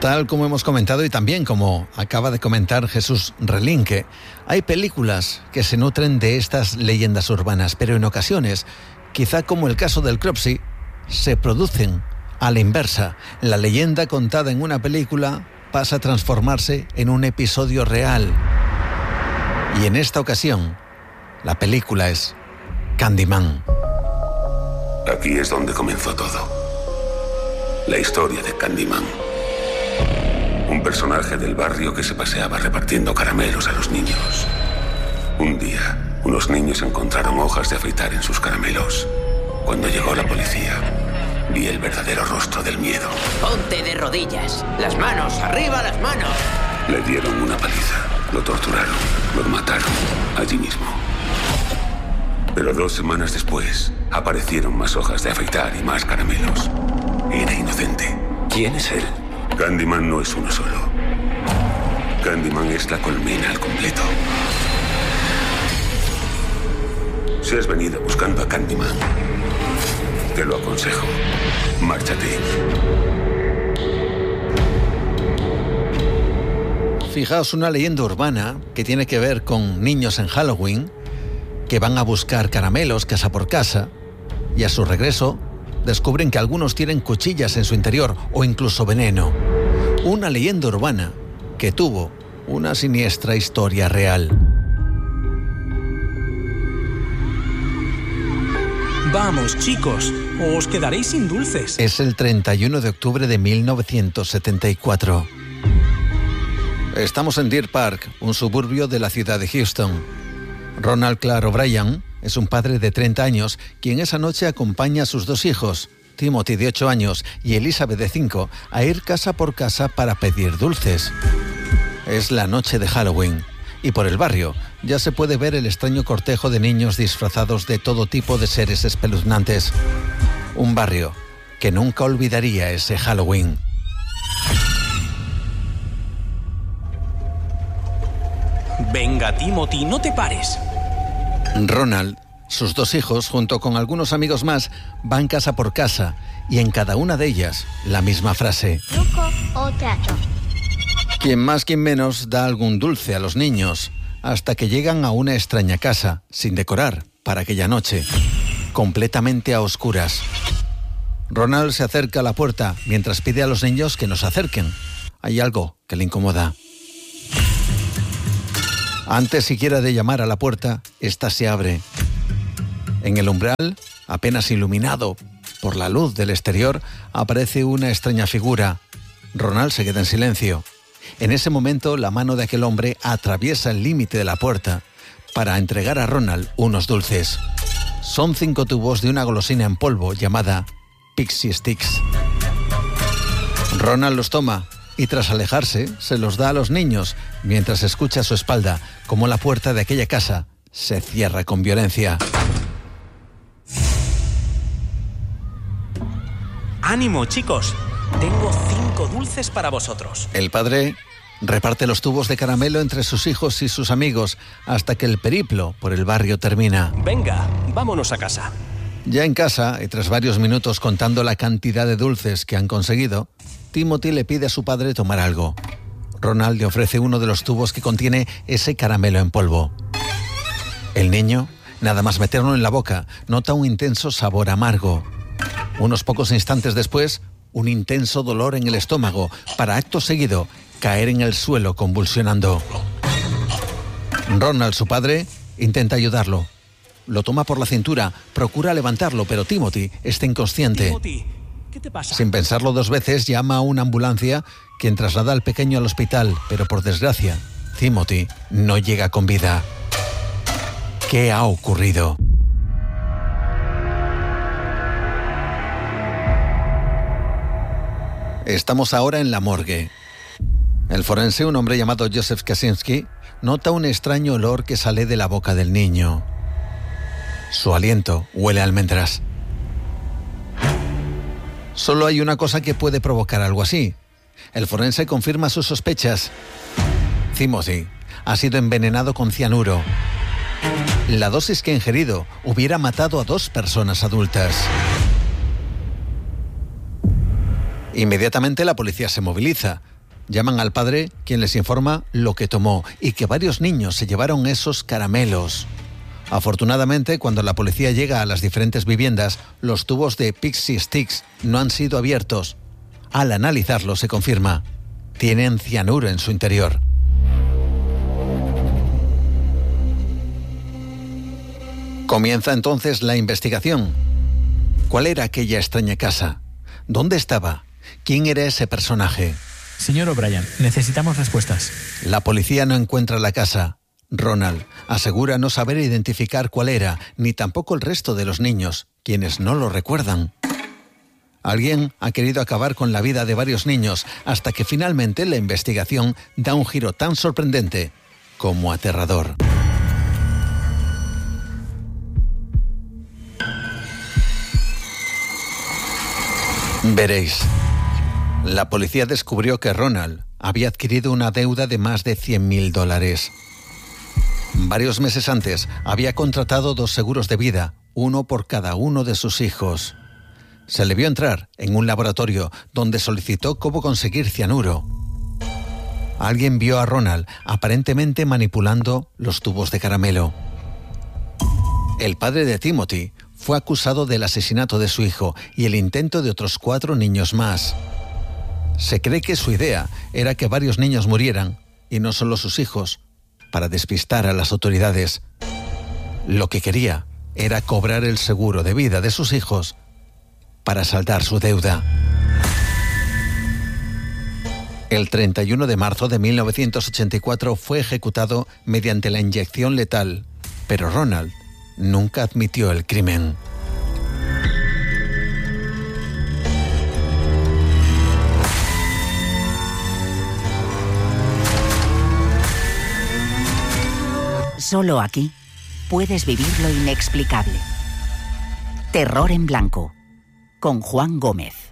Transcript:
Tal como hemos comentado y también como acaba de comentar Jesús Relinque, hay películas que se nutren de estas leyendas urbanas, pero en ocasiones, quizá como el caso del Cropsey, se producen a la inversa. La leyenda contada en una película pasa a transformarse en un episodio real. Y en esta ocasión, la película es Candyman. Aquí es donde comenzó todo. La historia de Candyman. Un personaje del barrio que se paseaba repartiendo caramelos a los niños. Un día, unos niños encontraron hojas de afeitar en sus caramelos. Cuando llegó la policía, vi el verdadero rostro del miedo. Ponte de rodillas. Las manos, arriba las manos. Le dieron una paliza, lo torturaron, lo mataron allí mismo. Pero 2 semanas después, aparecieron más hojas de afeitar y más caramelos. Era inocente. ¿Quién es él? Candyman no es uno solo. Candyman es la colmena al completo. Si has venido buscando a Candyman, te lo aconsejo. Márchate. Fijaos, una leyenda urbana que tiene que ver con niños en Halloween que van a buscar caramelos casa por casa y a su regreso descubren que algunos tienen cuchillas en su interior o incluso veneno. Una leyenda urbana que tuvo una siniestra historia real. Vamos, chicos, os quedaréis sin dulces. Es el 31 de octubre de 1974. Estamos en Deer Park, un suburbio de la ciudad de Houston. Ronald Clark O'Brien es un padre de 30 años quien esa noche acompaña a sus 2 hijos, Timothy de 8 años y Elizabeth de 5, a ir casa por casa para pedir dulces. Es la noche de Halloween y por el barrio ya se puede ver el extraño cortejo de niños disfrazados de todo tipo de seres espeluznantes. Un barrio que nunca olvidaría ese Halloween. Venga, Timothy, no te pares. Ronald, sus 2 hijos, junto con algunos amigos más, van casa por casa y en cada una de ellas la misma frase. ¿Truco o trato? Quien más, quien menos, da algún dulce a los niños, hasta que llegan a una extraña casa, sin decorar, para aquella noche, completamente a oscuras. Ronald se acerca a la puerta mientras pide a los niños que no se acerquen. Hay algo que le incomoda. Antes siquiera de llamar a la puerta, esta se abre. En el umbral, apenas iluminado por la luz del exterior, aparece una extraña figura. Ronald se queda en silencio. En ese momento, la mano de aquel hombre atraviesa el límite de la puerta para entregar a Ronald unos dulces. Son 5 tubos de una golosina en polvo llamada Pixie Sticks. Ronald los toma y tras alejarse se los da a los niños mientras escucha a su espalda cómo la puerta de aquella casa se cierra con violencia. ¡Ánimo, chicos! Tengo 5 dulces para vosotros. El padre reparte los tubos de caramelo entre sus hijos y sus amigos hasta que el periplo por el barrio termina. Venga, vámonos a casa. Ya en casa, y tras varios minutos contando la cantidad de dulces que han conseguido, Timothy le pide a su padre tomar algo. Ronald le ofrece uno de los tubos que contiene ese caramelo en polvo. El niño, nada más meterlo en la boca, nota un intenso sabor amargo. Unos pocos instantes después, un intenso dolor en el estómago, para acto seguido caer en el suelo convulsionando. Ronald, su padre, intenta ayudarlo. Lo toma por la cintura, procura levantarlo, pero Timothy está inconsciente. Timothy, ¿qué te pasa? Sin pensarlo 2 veces, llama a una ambulancia, quien traslada al pequeño al hospital, pero por desgracia, Timothy no llega con vida. ¿Qué ha ocurrido? Estamos ahora en la morgue. El forense, un hombre llamado Joseph Kaczynski, nota un extraño olor que sale de la boca del niño. Su aliento huele a almendras. Solo hay una cosa que puede provocar algo así. El forense confirma sus sospechas. Timothy ha sido envenenado con cianuro. La dosis que ha ingerido hubiera matado a 2 personas adultas. Inmediatamente la policía se moviliza. Llaman al padre, quien les informa lo que tomó y que varios niños se llevaron esos caramelos. Afortunadamente, cuando la policía llega a las diferentes viviendas, los tubos de Pixie Sticks no han sido abiertos. Al analizarlo se confirma, tienen cianuro en su interior. Comienza entonces la investigación. ¿Cuál era aquella extraña casa? ¿Dónde estaba? ¿Quién era ese personaje? Señor O'Brien, necesitamos respuestas. La policía no encuentra la casa. Ronald asegura no saber identificar cuál era, ni tampoco el resto de los niños, quienes no lo recuerdan. Alguien ha querido acabar con la vida de varios niños, hasta que finalmente la investigación da un giro tan sorprendente como aterrador. Veréis. La policía descubrió que Ronald había adquirido una deuda de más de $100,000. Varios meses antes había contratado 2 seguros de vida, uno por cada uno de sus hijos. Se le vio entrar en un laboratorio donde solicitó cómo conseguir cianuro. Alguien vio a Ronald aparentemente manipulando los tubos de caramelo. El padre de Timothy fue acusado del asesinato de su hijo y el intento de otros 4 niños más. Se cree que su idea era que varios niños murieran, y no solo sus hijos, para despistar a las autoridades. Lo que quería era cobrar el seguro de vida de sus hijos para saldar su deuda. El 31 de marzo de 1984 fue ejecutado mediante la inyección letal, pero Ronald nunca admitió el crimen. Solo aquí puedes vivir lo inexplicable. Terror en blanco, con Juan Gómez.